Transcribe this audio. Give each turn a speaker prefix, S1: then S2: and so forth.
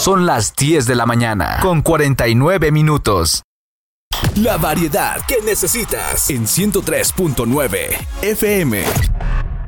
S1: Son las 10 de la mañana, con 49 minutos.
S2: La variedad que necesitas en 103.9 FM.